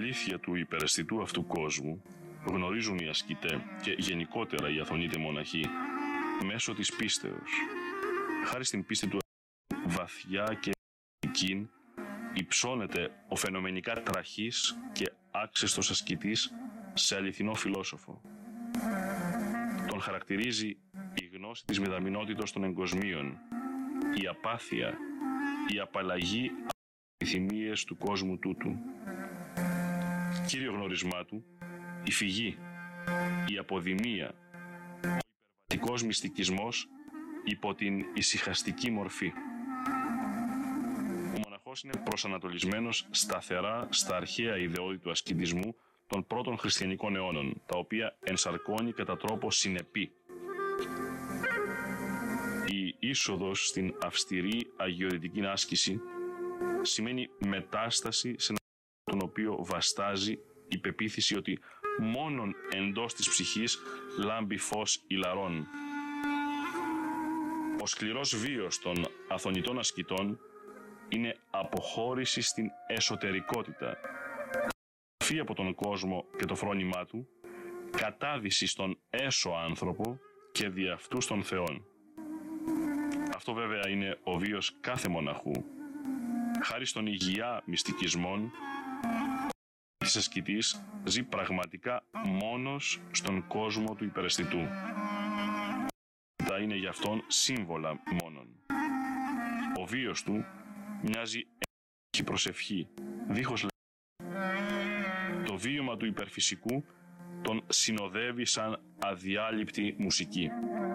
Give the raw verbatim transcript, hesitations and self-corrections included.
αλήθεια του υπεραισθητού αυτού κόσμου γνωρίζουν οι ασκητέ και γενικότερα οι αθωνείτε μοναχοί μέσω της πίστεως. Χάρη στην πίστη του βαθιά και εκείνη υψώνεται ο φαινομενικά τραχής και άξεστος ασκητής σε αληθινό φιλόσοφο. Τον χαρακτηρίζει η γνώση της μηδαμινότητος των εγκοσμίων, η απάθεια, η απαλλαγή από τις επιθυμίες του κόσμου τούτου. Κύριο γνωρισμά του, η φυγή, η αποδημία, ο υπερβατικός μυστικισμός υπό την ησυχαστική μορφή. Ο μοναχός είναι προσανατολισμένος σταθερά στα αρχαία ιδεώδη του ασκητισμού των πρώτων χριστιανικών αιώνων, τα οποία ενσαρκώνει κατά τρόπο συνεπή. Η είσοδος στην αυστηρή αγιορητική άσκηση σημαίνει μετάσταση σε έναν τον οποίο βαστάζει η πεποίθηση ότι μόνον εντός της ψυχής λάμπει φως ηλαρών. Ο σκληρός βίος των αθωνητών ασκητών είναι αποχώρηση στην εσωτερικότητα, φύγει από τον κόσμο και το φρόνημά του, κατάδυση στον έσω άνθρωπο και δι' αυτού των θεών. Αυτό βέβαια είναι ο βίος κάθε μοναχού. Χάρη στον υγεία μυστικισμών, της ασκητής ζει πραγματικά μόνος στον κόσμο του υπεραισθητού. Τα είναι για αυτόν σύμβολα μόνον. Ο βίος του μοιάζει έχει προσευχή, δίχως το βίωμα του υπερφυσικού τον συνοδεύει σαν αδιάλειπτη μουσική.